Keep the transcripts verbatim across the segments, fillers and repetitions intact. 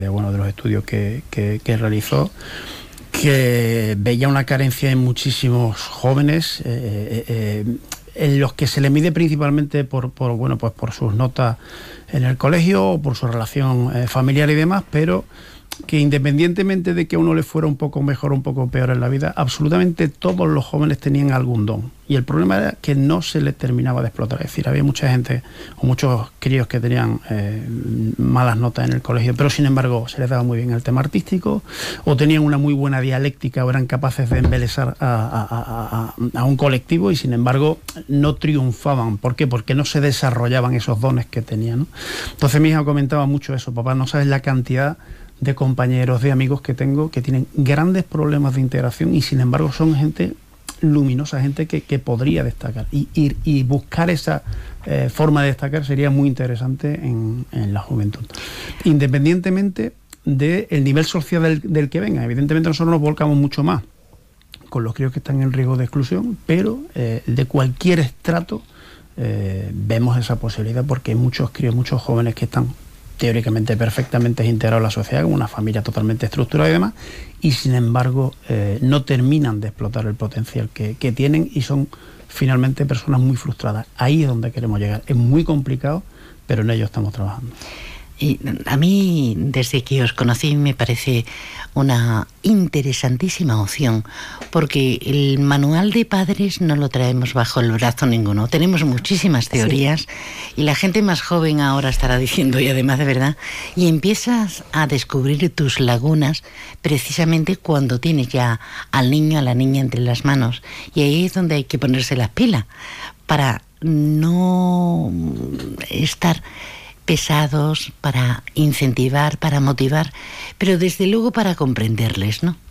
de, bueno, de los estudios que, que, que realizó, que veía una carencia en muchísimos jóvenes, eh, eh, en los que se le mide principalmente por, por, bueno, pues por sus notas en el colegio, por su relación eh, familiar y demás, pero que independientemente de que a uno le fuera un poco mejor o un poco peor en la vida, absolutamente todos los jóvenes tenían algún don. Y el problema era que no se les terminaba de explotar. Es decir, había mucha gente o muchos críos que tenían eh, malas notas en el colegio, pero sin embargo se les daba muy bien el tema artístico, o tenían una muy buena dialéctica, o eran capaces de embelesar a, a, a, a, a un colectivo, y sin embargo no triunfaban. ¿Por qué? Porque no se desarrollaban esos dones que tenían, ¿no? Entonces mi hija comentaba mucho eso: papá, no sabes la cantidad de compañeros, de amigos que tengo que tienen grandes problemas de integración y sin embargo son gente luminosa, gente que, que podría destacar, y, y, y buscar esa eh, forma de destacar sería muy interesante en, en la juventud, independientemente del nivel social del, del que venga. Evidentemente nosotros nos volcamos mucho más con los críos que están en riesgo de exclusión, pero eh, de cualquier estrato eh, vemos esa posibilidad, porque hay muchos críos, muchos jóvenes que están teóricamente perfectamente integrados en la sociedad, con una familia totalmente estructurada y demás, y sin embargo eh, no terminan de explotar el potencial que, que tienen, y son finalmente personas muy frustradas. Ahí es donde queremos llegar. Es muy complicado, pero en ello estamos trabajando. Y a mí, desde que os conocí, me parece una interesantísima opción, porque el manual de padres no lo traemos bajo el brazo ninguno. Tenemos muchísimas teorías, sí, y la gente más joven ahora estará diciendo, y además de verdad, y empiezas a descubrir tus lagunas precisamente cuando tienes ya al niño, a la niña entre las manos. Y ahí es donde hay que ponerse las pilas para no estar pesados, para incentivar, para motivar, pero desde luego para comprenderles, ¿no?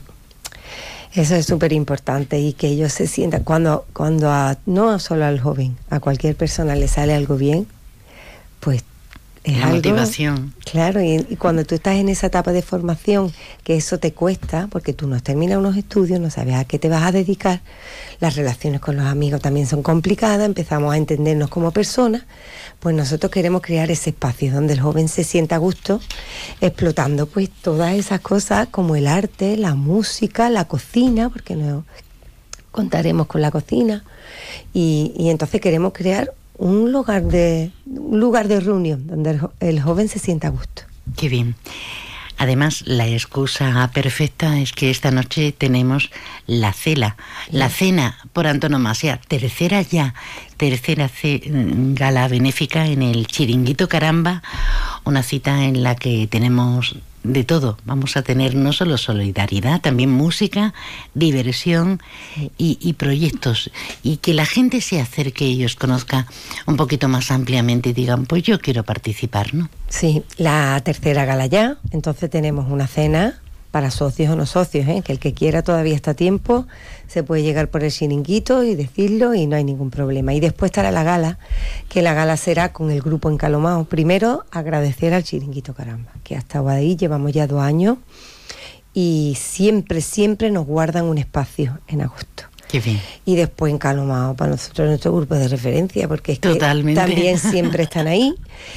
Eso es súper importante, y que ellos se sientan, cuando, cuando a, no solo al joven, a cualquier persona le sale algo bien, pues es la algo, motivación. Claro, y, y cuando tú estás en esa etapa de formación, que eso te cuesta, porque tú no has terminado unos estudios, no sabes a qué te vas a dedicar, las relaciones con los amigos también son complicadas, empezamos a entendernos como personas, pues nosotros queremos crear ese espacio donde el joven se sienta a gusto, explotando pues todas esas cosas como el arte, la música, la cocina, porque no contaremos con la cocina, y, y entonces queremos crear un lugar de un lugar de reunión donde el, el joven se sienta a gusto. Qué bien. Además, la excusa perfecta es que esta noche tenemos la cena, la cena por antonomasia, tercera ya, tercera ce- gala benéfica en el Chiringuito Caramba, una cita en la que tenemos de todo. Vamos a tener no solo solidaridad, también música, diversión y, y proyectos, y que la gente se acerque y os conozca un poquito más ampliamente y digan, pues yo quiero participar, ¿no? Sí, la tercera gala ya, entonces tenemos una cena para socios o no socios, ¿eh? Que el que quiera todavía está a tiempo, se puede llegar por el chiringuito y decirlo y no hay ningún problema. Y después estará la gala, que la gala será con el grupo Encalomado. Primero, agradecer al Chiringuito Caramba, que ha estado ahí, llevamos ya dos años y siempre, siempre nos guardan un espacio en agosto. Qué bien. Y después Encalomado para nosotros, nuestro grupo de referencia, porque es Totalmente. Que también siempre están ahí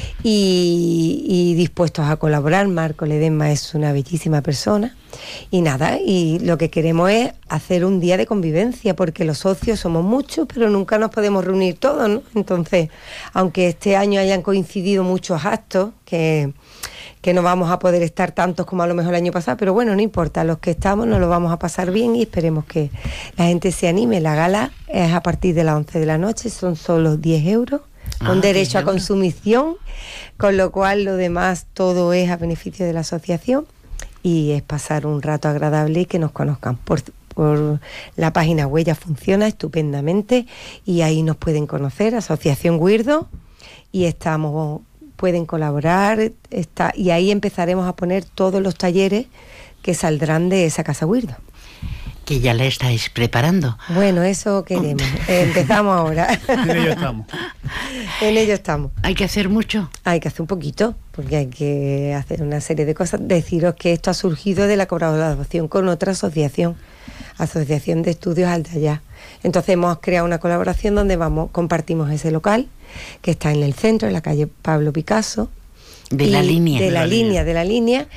y, y dispuestos a colaborar. Marco Ledesma es una bellísima persona y nada, y lo que queremos es hacer un día de convivencia, porque los socios somos muchos, pero nunca nos podemos reunir todos, ¿no? Entonces, aunque este año hayan coincidido muchos actos, que... que no vamos a poder estar tantos como a lo mejor el año pasado, pero bueno, no importa, los que estamos nos lo vamos a pasar bien y esperemos que la gente se anime. La gala es a partir de las once de la noche, son solo diez euros, con ah, derecho a consumición, con lo cual lo demás todo es a beneficio de la asociación, y es pasar un rato agradable y que nos conozcan. Por, por la página web ya funciona estupendamente y ahí nos pueden conocer, Asociación Guirdo, y estamos... pueden colaborar, está, y ahí empezaremos a poner todos los talleres que saldrán de esa Casa Guirdo. Que ya la estáis preparando. Bueno, eso queremos. Empezamos ahora. En ello estamos. En ello estamos. ¿Hay que hacer mucho? Hay que hacer un poquito, porque hay que hacer una serie de cosas. Deciros que esto ha surgido de la colaboración con otra asociación, Asociación de Estudios Aldaya. Entonces hemos creado una colaboración donde vamos, compartimos ese local, que está en el centro, en la calle Pablo Picasso. De la línea. De la línea, de la línea.